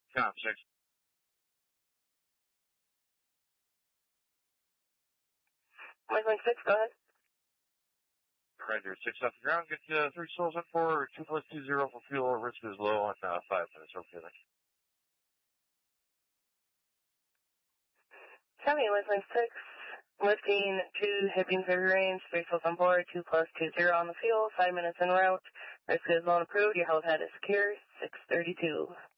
Com 6. Waypoint 6, go ahead. Roger, 6 off the ground. Get 3 souls in for 2 plus 20 for fuel. Risk is low on 5 minutes. Okay, thanks. Copy, Waypoint 6. Lifting 2, hipping heavy range, 3 souls on board, 2 plus 20 on the fuel, 5 minutes en route. Risk is low and approved. Your health head is secure, 632.